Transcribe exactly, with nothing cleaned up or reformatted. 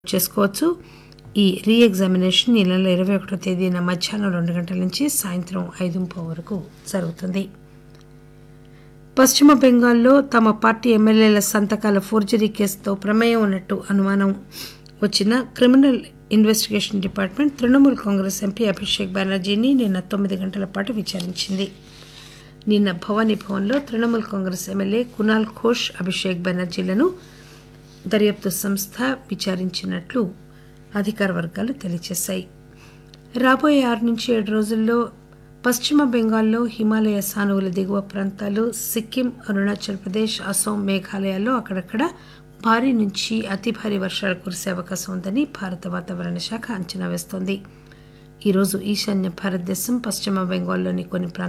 చేసుకోవచ్చు. ఈ రీ ఎగ్జామినేషన్ ఈ నెల ఇరవై ఒకటో తేదీన మధ్యాహ్నం రెండు గంటల నుంచి సాయంత్రం ఐదు ముప్పై వరకు జరుగుతుంది. పశ్చిమ బెంగాల్లో తమ పార్టీ ఎమ్మెల్యేల సంతకాల ఫోర్జరీ కేసుతో ప్రమేయం ఉన్నట్టు అనుమానం వచ్చిన criminal investigation department Trinamool Congress MP Abhishek బెనర్జీని నిన్న తొమ్మిది గంటల పాటు విచారించింది. నిన్న భవానీ భవన్లో తృణమూల్ కాంగ్రెస్ ఎమ్మెల్యే కునాల్ ఘోష్, అభిషేక్ బెనర్జీలను దర్యాప్తు సంస్థ విచారించినట్లు అధికార వర్గాలు తెలియజేశాయి. రాబోయే ఆరు నుంచి ఏడు రోజుల్లో పశ్చిమ బెంగాల్లో హిమాలయ సానువుల దిగువ ప్రాంతాలు, సిక్కిం, అరుణాచల్ ప్రదేశ్, అసోం, మేఘాలయాల్లో అక్కడక్కడ భారీ నుంచి అతి భారీ వర్షాలు కురిసే అవకాశం ఉందని భారత వాతావరణ శాఖ అంచనా వేస్తోంది. ఈరోజు ఈశాన్య భారతదేశం, పశ్చిమ బెంగాల్లోని కొన్ని ప్రాంతాలు